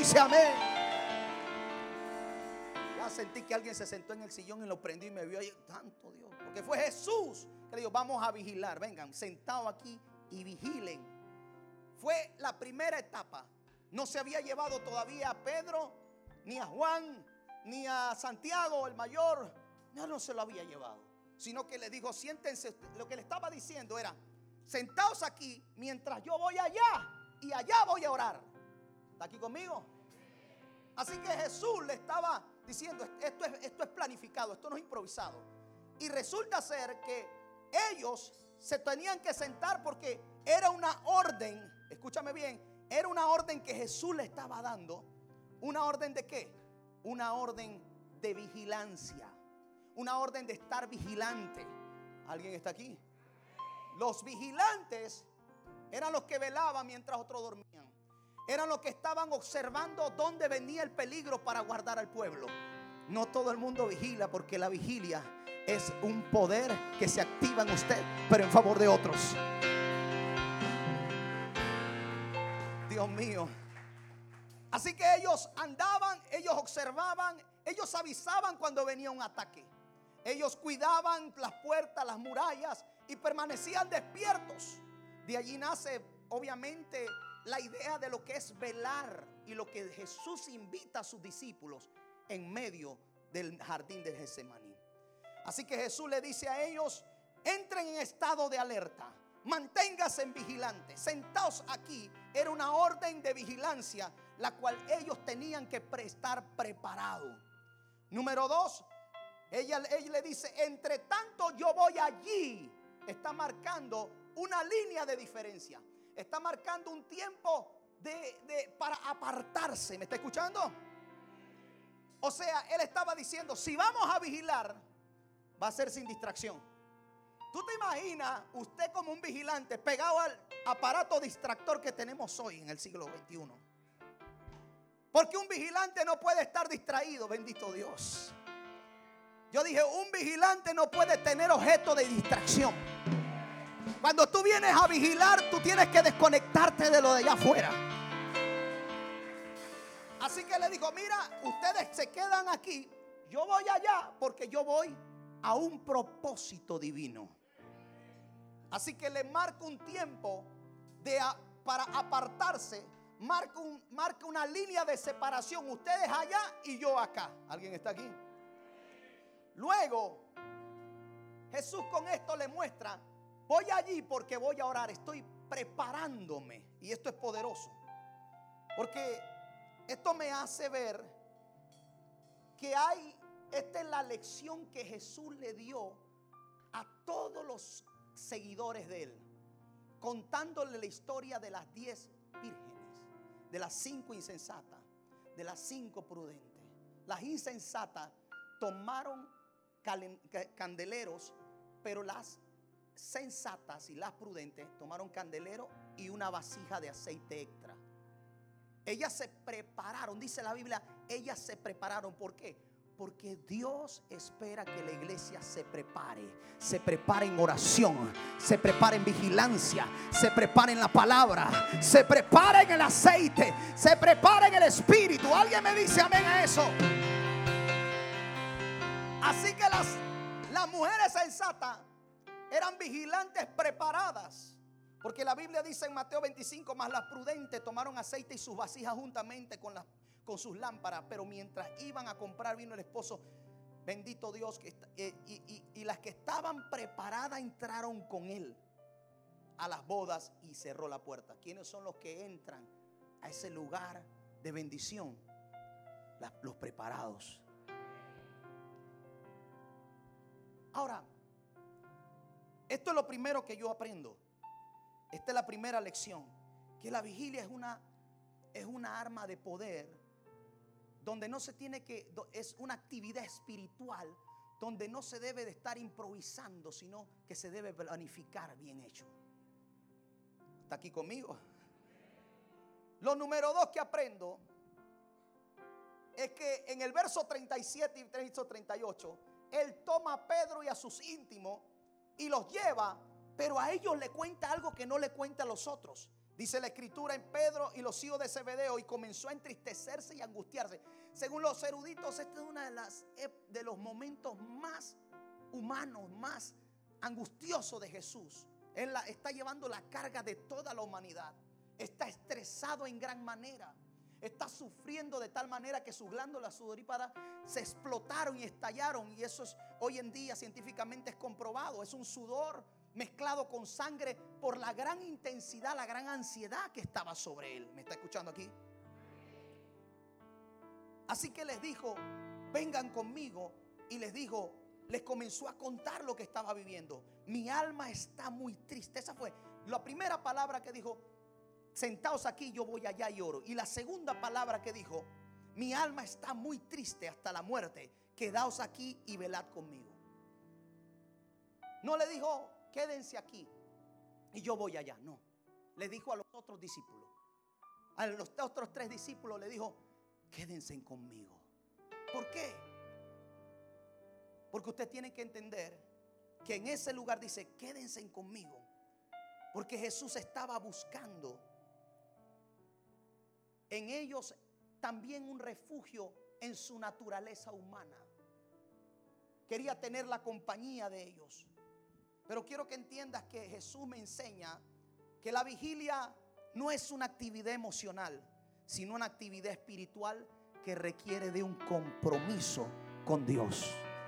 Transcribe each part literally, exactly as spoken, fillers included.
dice amén? Ya sentí que alguien se sentó en el sillón y lo prendió y me vio ahí. Santo Dios. Porque fue Jesús que le dijo, vamos a vigilar. Vengan, sentados aquí y vigilen. Fue la primera etapa. No se había llevado todavía a Pedro, ni a Juan, ni a Santiago el mayor. No, no se lo había llevado. Sino que le dijo, siéntense. Lo que le estaba diciendo era, sentaos aquí mientras yo voy allá y allá voy a orar. ¿Está aquí conmigo? Así que Jesús le estaba diciendo, esto es, esto es planificado, esto no es improvisado. Y resulta ser que ellos se tenían que sentar porque era una orden, escúchame bien, era una orden que Jesús le estaba dando. ¿Una orden de qué? Una orden de vigilancia, una orden de estar vigilante. ¿Alguien está aquí? Los vigilantes eran los que velaban mientras otros dormían. Eran los que estaban observando dónde venía el peligro para guardar al pueblo. No todo el mundo vigila, porque la vigilia es un poder que se activa en usted, pero en favor de otros. Dios mío. Así que ellos andaban, ellos observaban, ellos avisaban cuando venía un ataque. Ellos cuidaban las puertas, las murallas y permanecían despiertos. De allí nace obviamente la idea de lo que es velar y lo que Jesús invita a sus discípulos en medio del jardín de Getsemaní. Así que Jesús le dice a ellos, entren en estado de alerta, manténganse en vigilante, sentaos aquí. Era una orden de vigilancia, la cual ellos tenían que estar preparados. Número dos, ella, ella le dice, entre tanto yo voy allí. Está marcando una línea de diferencia. Está marcando un tiempo de, de, para apartarse. ¿Me está escuchando? O sea, él estaba diciendo, si vamos a vigilar, va a ser sin distracción. ¿Tú te imaginas usted como un vigilante pegado al aparato distractor que tenemos hoy en el siglo veintiuno? Porque un vigilante no puede estar distraído, bendito Dios. Yo dije, un vigilante no puede tener objeto de distracción. Cuando tú vienes a vigilar, tú tienes que desconectarte de lo de allá afuera. Así que le dijo, mira, ustedes se quedan aquí, yo voy allá porque yo voy a un propósito divino. Así que le marca un tiempo de a, para apartarse, marca, un, marca una línea de separación, ustedes allá y yo acá. ¿Alguien está aquí? Luego, Jesús con esto le muestra, voy allí porque voy a orar, estoy preparándome. Y esto es poderoso, porque esto me hace ver que hay, esta es la lección que Jesús le dio a todos los seguidores de él, contándole la historia de las diez vírgenes, de las cinco insensatas, de las cinco prudentes. Las insensatas tomaron candeleros, pero las sensatas y las prudentes tomaron candelero y una vasija de aceite extra. Ellas se prepararon, dice la Biblia, ellas se prepararon. ¿Por qué? Porque Dios espera que la iglesia se prepare, se prepare en oración, se prepare en vigilancia, se prepare en la palabra, se prepare en el aceite, se prepare en el espíritu. ¿Alguien me dice amén a eso? Así que las, las mujeres sensatas eran vigilantes preparadas, porque la Biblia dice en Mateo veinticinco, más las prudentes tomaron aceite y sus vasijas juntamente con, las, con sus lámparas, pero mientras iban a comprar vino el esposo, bendito Dios, que, eh, y, y, y las que estaban preparadas entraron con él a las bodas y cerró la puerta. ¿Quiénes son los que entran a ese lugar de bendición? Las, los preparados. Ahora, esto es lo primero que yo aprendo. Esta es la primera lección, que la vigilia es una, es una arma de poder, donde no se tiene que, es una actividad espiritual, donde no se debe de estar improvisando, sino que se debe planificar bien hecho. ¿Está aquí conmigo? Lo número dos que aprendo es que en el verso treinta y siete y verso treinta y ocho, él toma a Pedro y a sus íntimos y los lleva, pero a ellos le cuenta algo que no le cuenta a los otros. Dice la escritura en Pedro y los hijos de Zebedeo, y comenzó a entristecerse y angustiarse. Según los eruditos, este es uno de, las, de los momentos más humanos, más angustiosos de Jesús. Él la, está llevando la carga de toda la humanidad. Está estresado en gran manera. Está sufriendo de tal manera que sus glándulas sudoríparas se explotaron y estallaron. Y eso es, hoy en día científicamente es comprobado. Es un sudor mezclado con sangre por la gran intensidad, la gran ansiedad que estaba sobre él. ¿Me está escuchando aquí? Así que les dijo, vengan conmigo. Y les dijo, les comenzó a contar lo que estaba viviendo. Mi alma está muy triste. Esa fue la primera palabra que dijo. Sentaos aquí, yo voy allá y oro. Y la segunda palabra que dijo, mi alma está muy triste hasta la muerte. Quedaos aquí y velad conmigo. No le dijo, quédense aquí y yo voy allá. No, le dijo a los otros discípulos, a los otros tres discípulos le dijo, quédense conmigo. ¿Por qué? Porque usted tiene que entender que en ese lugar dice, quédense conmigo, porque Jesús estaba buscando en ellos también un refugio en su naturaleza humana. Quería tener la compañía de ellos. Pero quiero que entiendas que Jesús me enseña que la vigilia no es una actividad emocional, sino una actividad espiritual que requiere de un compromiso con Dios.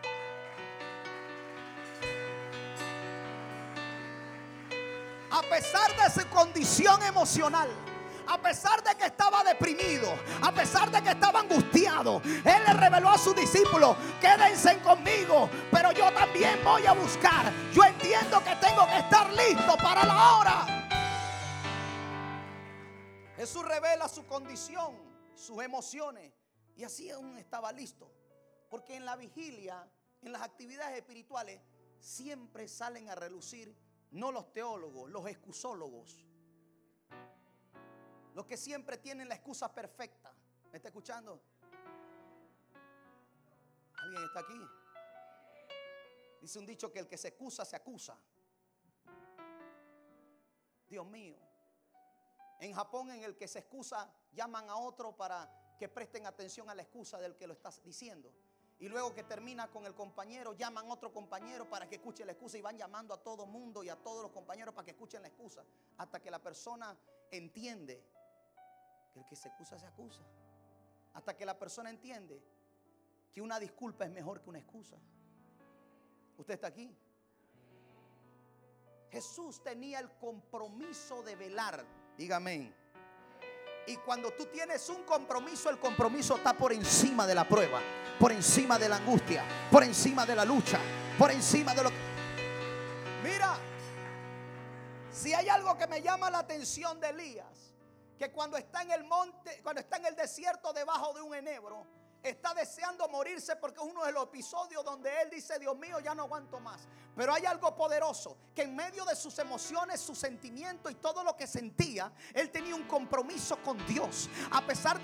A pesar de su condición emocional, a pesar de que estaba deprimido, a pesar de que estaba angustiado, Él le reveló a sus discípulos, quédense conmigo, pero yo también voy a buscar. Yo entiendo que tengo que estar listo para la hora. Jesús revela su condición, sus emociones, y así aún estaba listo. Porque en la vigilia, en las actividades espirituales, siempre salen a relucir no los teólogos, los excusólogos, los que siempre tienen la excusa perfecta. ¿Me está escuchando? ¿Alguien está aquí? Dice un dicho que el que se excusa, se acusa. Dios mío. En Japón, en el que se excusa, llaman a otro para que presten atención a la excusa del que lo está diciendo. Y luego que termina con el compañero, llaman a otro compañero para que escuche la excusa. Y van llamando a todo mundo y a todos los compañeros para que escuchen la excusa, hasta que la persona entiende. El que se acusa, se acusa. Hasta que la persona entiende que una disculpa es mejor que una excusa. ¿Usted está aquí? Jesús tenía el compromiso de velar. Dígame. Y cuando tú tienes un compromiso, el compromiso está por encima de la prueba, por encima de la angustia, por encima de la lucha, por encima de lo que... Mira, si hay algo que me llama la atención de Elías, que cuando está en el monte, cuando está en el desierto debajo de un enebro, está deseando morirse, porque es uno de los episodios donde él dice, Dios mío, ya no aguanto más. Pero hay algo poderoso, que en medio de sus emociones, sus sentimientos y todo lo que sentía, él tenía un compromiso con Dios. A pesar de